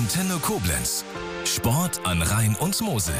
Antenne Koblenz. Sport an Rhein und Mosel.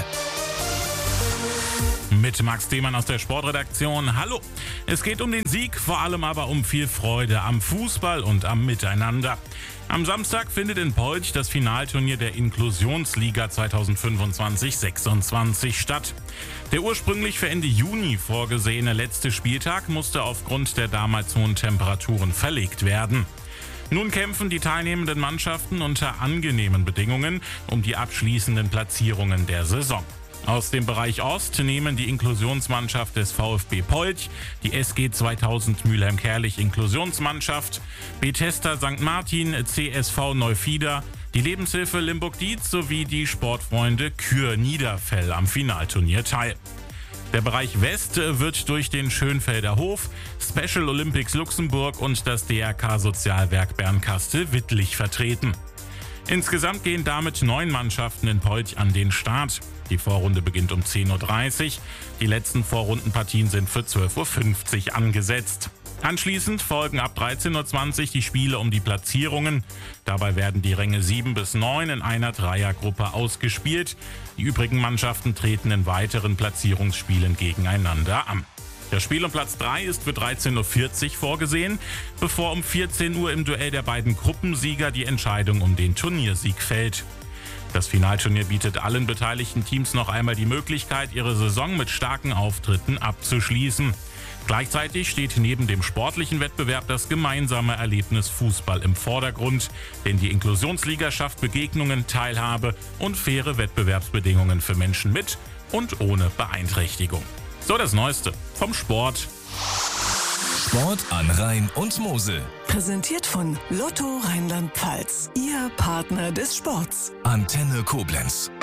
Mit Max Demann aus der Sportredaktion. Hallo! Es geht um den Sieg, vor allem aber um viel Freude am Fußball und am Miteinander. Am Samstag findet in Polch das Finalturnier der Inklusionsliga 2025-26 statt. Der ursprünglich für Ende Juni vorgesehene letzte Spieltag musste aufgrund der damals hohen Temperaturen verlegt werden. Nun kämpfen die teilnehmenden Mannschaften unter angenehmen Bedingungen um die abschließenden Platzierungen der Saison. Aus dem Bereich Ost nehmen die Inklusionsmannschaft des VfB Polch, die SG 2000 Mülheim-Kerlich Inklusionsmannschaft, Bethesda St. Martin, CSV Neufieder, die Lebenshilfe Limburg-Dietz sowie die Sportfreunde Kür Niederfell am Finalturnier teil. Der Bereich West wird durch den Schönfelder Hof, Special Olympics Luxemburg und das DRK Sozialwerk Bernkastel-Wittlich vertreten. Insgesamt gehen damit 9 Mannschaften in Polch an den Start. Die Vorrunde beginnt um 10.30 Uhr. Die letzten Vorrundenpartien sind für 12.50 Uhr angesetzt. Anschließend folgen ab 13.20 Uhr die Spiele um die Platzierungen. Dabei werden die Ränge 7 bis 9 in einer Dreiergruppe ausgespielt. Die übrigen Mannschaften treten in weiteren Platzierungsspielen gegeneinander an. Das Spiel um Platz 3 ist für 13.40 Uhr vorgesehen, bevor um 14 Uhr im Duell der beiden Gruppensieger die Entscheidung um den Turniersieg fällt. Das Finalturnier bietet allen beteiligten Teams noch einmal die Möglichkeit, ihre Saison mit starken Auftritten abzuschließen. Gleichzeitig steht neben dem sportlichen Wettbewerb das gemeinsame Erlebnis Fußball im Vordergrund, denn die Inklusionsliga schafft Begegnungen, Teilhabe und faire Wettbewerbsbedingungen für Menschen mit und ohne Beeinträchtigung. So das Neueste vom Sport. Sport an Rhein und Mosel. Präsentiert von Lotto Rheinland-Pfalz, Ihr Partner des Sports. Antenne Koblenz.